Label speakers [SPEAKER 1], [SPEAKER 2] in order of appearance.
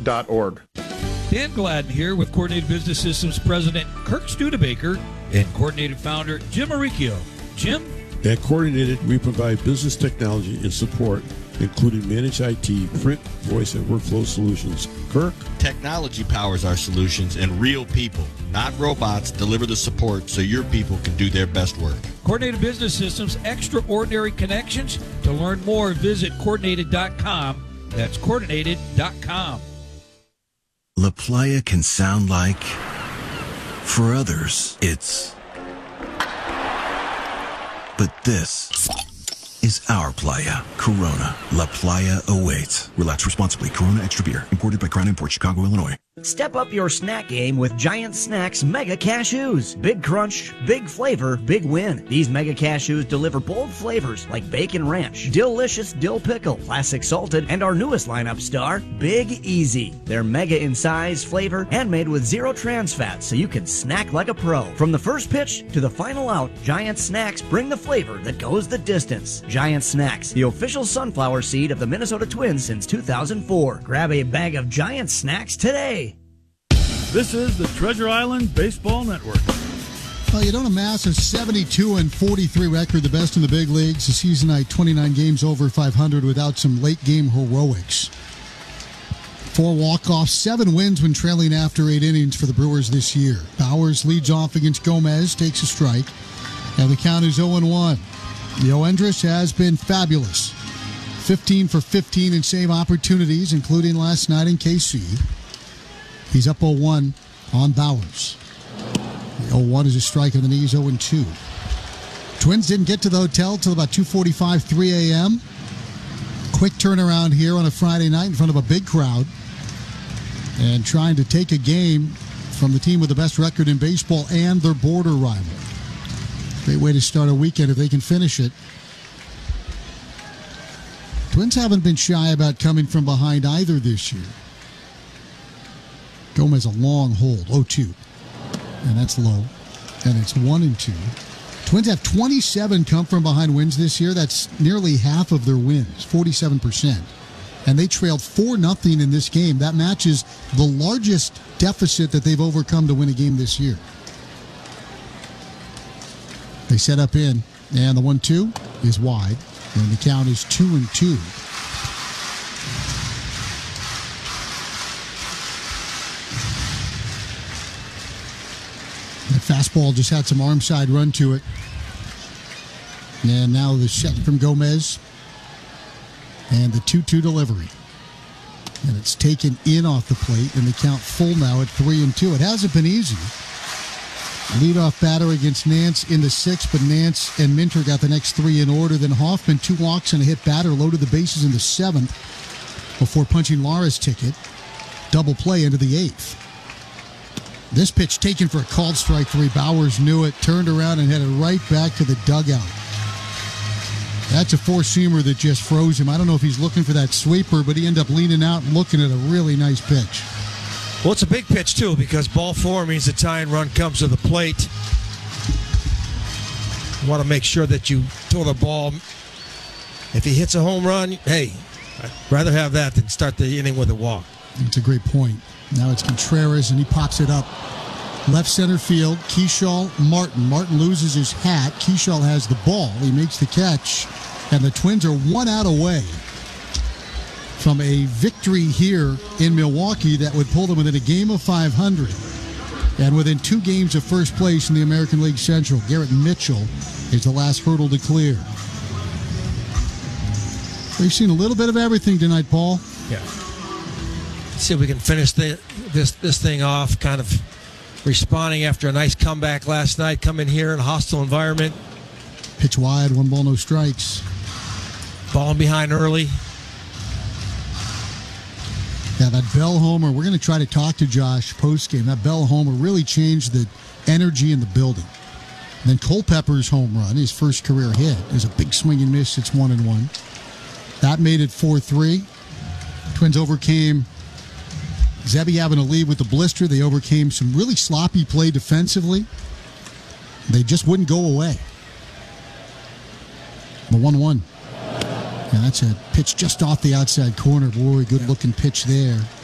[SPEAKER 1] coordinatedbusinesssystems.org.
[SPEAKER 2] Dan Gladden here with Coordinated Business Systems President Kirk Studebaker and Coordinated Founder Jim Maricchio. Jim?
[SPEAKER 3] At Coordinated, we provide business technology and support, including managed IT, print, voice, and workflow solutions. Kirk?
[SPEAKER 4] Technology powers our solutions, and real people, not robots, deliver the support so your people can do their best work.
[SPEAKER 2] Coordinated Business Systems, extraordinary connections. To learn more, visit coordinated.com. That's coordinated.com.
[SPEAKER 5] La Playa can sound like, for others, it's... But this is our playa. Corona. La Playa awaits. Relax responsibly. Corona Extra Beer. Imported by Crown Imports, Chicago, Illinois.
[SPEAKER 6] Step up your snack game with Giant Snacks Mega Cashews. Big crunch, big flavor, big win. These Mega Cashews deliver bold flavors like bacon ranch, delicious dill pickle, classic salted, and our newest lineup star, Big Easy. They're mega in size, flavor, and made with zero trans fats so you can snack like a pro. From the first pitch to the final out, Giant Snacks bring the flavor that goes the distance. Giant Snacks, the official sunflower seed of the Minnesota Twins since 2004. Grab a bag of Giant Snacks today.
[SPEAKER 7] This is the Treasure Island Baseball Network.
[SPEAKER 8] Well, you don't amass a 72-43 record, the best in the big leagues. The season night, 29 games over 500 without some late-game heroics. 4 walk-offs, 7 wins when trailing after 8 innings for the Brewers this year. Bowers leads off against Gomez, takes a strike, and the count is 0-1. Yoendris has been fabulous. 15 for 15 in save opportunities, including last night in KC. He's up 0-1 on Bowers. The 0-1 is a strike on the knees, 0-2. Twins didn't get to the hotel till about 2:45, 3 a.m. Quick turnaround here on a Friday night in front of a big crowd. And trying to take a game from the team with the best record in baseball and their border rival. Great way to start a weekend if they can finish it. Twins haven't been shy about coming from behind either this year. Gomez a long hold, 0-2. And that's low. And it's 1-2. Twins have 27 come from behind wins this year. That's nearly half of their wins, 47%. And they trailed 4-0 in this game. That matches the largest deficit that they've overcome to win a game this year. They set up in, and the 1-2 is wide. And the count is 2-2. That fastball just had some arm side run to it. And now the set from Gomez. And the 2-2 delivery. And it's taken in off the plate, and the count full now at 3-2. It hasn't been easy. Leadoff batter against Nance in the 6th, but Nance and Minter got the next 3 in order. Then Hoffman, 2 walks and a hit batter, loaded the bases in the 7th before punching Lara's ticket. Double play into the 8th. This pitch taken for a called strike 3. Bowers knew it, turned around and headed right back to the dugout. That's a four-seamer that just froze him. I don't know if he's looking for that sweeper, but he ended up leaning out and looking at a really nice pitch.
[SPEAKER 9] Well, it's a big pitch, too, because ball 4 means the tying run comes to the plate. You want to make sure that you throw the ball. If he hits a home run, hey, I'd rather have that than start the inning with a walk.
[SPEAKER 8] It's a great point. Now it's Contreras, and he pops it up. Left center field, Keyshaw, Martin. Martin loses his hat. Keyshaw has the ball. He makes the catch, and the Twins are 1 out away from a victory here in Milwaukee that would pull them within a game of 500 and within 2 games of first place in the American League Central. Garrett Mitchell is the last hurdle to clear. We've seen a little bit of everything tonight, Paul.
[SPEAKER 9] Yeah. Let's see if we can finish this thing off, kind of responding after a nice comeback last night, coming here in a hostile environment.
[SPEAKER 8] Pitch wide, 1 ball, no strikes.
[SPEAKER 9] Falling behind early.
[SPEAKER 8] Yeah, that Bell homer, we're going to try to talk to Josh postgame. That Bell homer really changed the energy in the building. And then Culpepper's home run, his first career hit, is a big swing and miss. It's 1-1. That made it 4-3. Twins overcame Zebby having a lead with the blister. They overcame some really sloppy play defensively. They just wouldn't go away. The 1-1. And that's a pitch just off the outside corner. Boy, good-looking pitch there.